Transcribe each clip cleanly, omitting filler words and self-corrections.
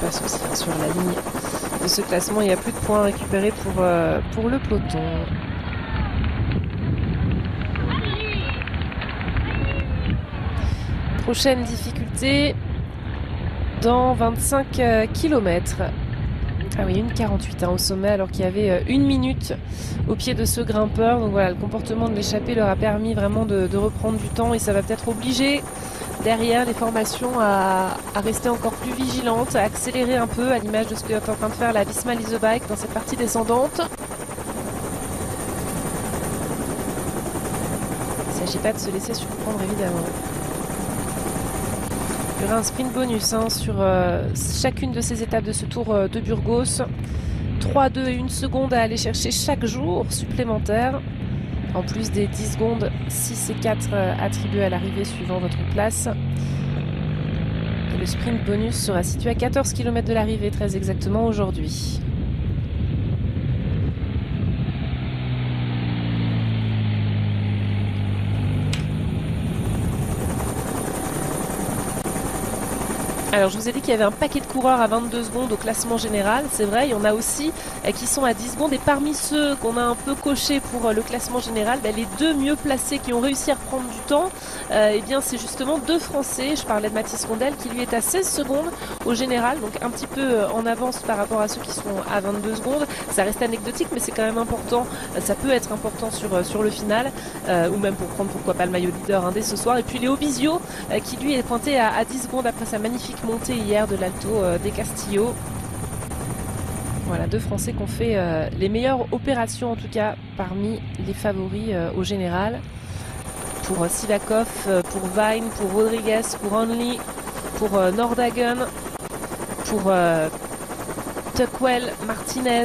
place aussi hein, sur la ligne de ce classement. Il n'y a plus de points récupérés pour le peloton. Prochaine difficulté dans 25 km. Ah oui, 1,48 au sommet, alors qu'il y avait 1 minute au pied de ce grimpeur. Donc voilà, le comportement de l'échappée leur a permis vraiment de reprendre du temps, et ça va peut-être obliger derrière les formations à rester encore plus vigilantes, à accélérer un peu, à l'image de ce que est en train de faire la Visma Lease Bike dans cette partie descendante. Il ne s'agit pas de se laisser surprendre évidemment. Il y aura un sprint bonus sur chacune de ces étapes de ce Tour de Burgos. 3, 2 et 1 seconde à aller chercher chaque jour supplémentaire. En plus des 10 secondes, 6 et 4 attribués à l'arrivée suivant votre place. Et le sprint bonus sera situé à 14 km de l'arrivée, très exactement aujourd'hui. Alors je vous ai dit qu'il y avait un paquet de coureurs à 22 secondes au classement général, c'est vrai, il y en a aussi qui sont à 10 secondes, et parmi ceux qu'on a un peu cochés pour le classement général, les deux mieux placés qui ont réussi à reprendre du temps, eh bien c'est justement deux Français. Je parlais de Mathis Rondel qui lui est à 16 secondes au général, donc un petit peu en avance par rapport à ceux qui sont à 22 secondes. Ça reste anecdotique, mais c'est quand même important, ça peut être important sur le final, ou même pour prendre pourquoi pas le maillot leader dès ce soir. Et puis Léo Bizio qui lui est pointé à 10 secondes après sa magnifique montée hier de l'Alto des Castillo. Voilà, deux Français qui ont fait les meilleures opérations en tout cas parmi les favoris au général. Pour Sivakov, pour Vine, pour Rodriguez, pour Only, pour Nordhagen, pour Tuckwell, Martinez,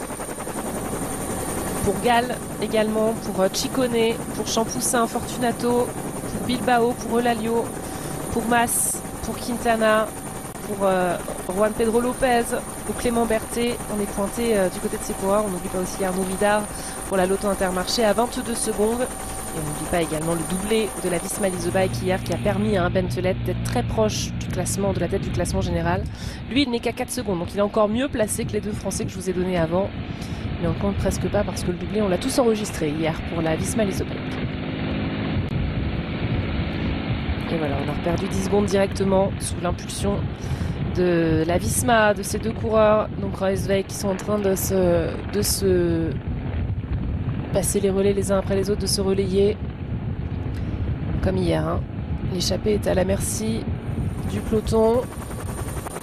pour Gall également, pour Ciccone, pour Champoussin, Fortunato, pour Bilbao, pour Eulalio, pour Mas, pour Quintana, pour Juan Pedro Lopez, pour Clément Berthet. On est pointé du côté de ses coureurs. On n'oublie pas aussi Arnaud Vidard pour la Lotto Intermarché à 22 secondes. Et on n'oublie pas également le doublé de la Visma Lease Bike hier qui a permis à Bentelet d'être très proche du classement, de la tête du classement général. Lui, il n'est qu'à 4 secondes, donc il est encore mieux placé que les deux Français que je vous ai donnés avant. Mais on ne compte presque pas parce que le doublé, on l'a tous enregistré hier pour la Visma Lease Bike. Et voilà, on a perdu 10 secondes directement sous l'impulsion de la Visma, de ces deux coureurs, donc Kruijswijk, qui sont en train de se passer les relais les uns après les autres, de se relayer comme hier. L'échappée est à la merci du peloton.